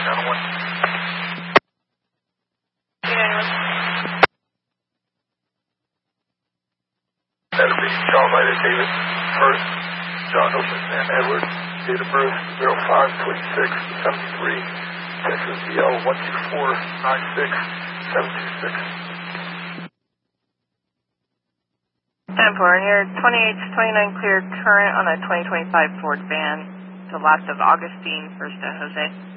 down to 1. That'll be John Ryder David, first, John Open and Edward, date of birth 05-26-73, Texas BL 124-96-726. 10-4, and you're 28-29 clear current on a 2025 Ford van to last of Augustine, first to Jose.